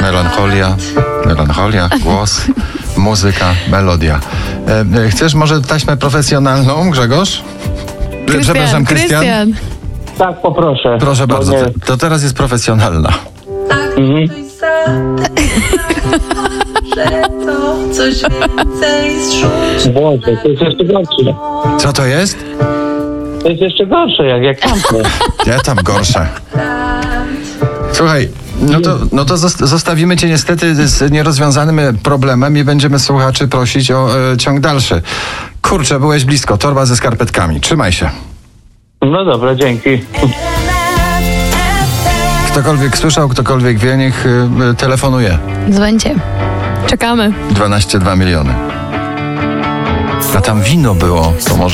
Melancholia, głos, muzyka, melodia. Chcesz może taśmę profesjonalną, Grzegorz? Przepraszam, Krystian. Tak, poproszę. Proszę bardzo, to teraz jest profesjonalna. Że to coś więcej zrzuć. Boże, to jest jeszcze gorsze. Co to jest? To jest jeszcze gorsze, jak tamte. Ja tam gorsze. Słuchaj, no to zostawimy cię niestety z nierozwiązanym problemem i będziemy słuchaczy prosić o ciąg dalszy. Kurczę, byłeś blisko. Torba ze skarpetkami. Trzymaj się. No dobra, dzięki. Ktokolwiek słyszał, ktokolwiek wie, niech telefonuje. Dzwońcie. Czekamy. 12,2 miliony. A tam wino było, to może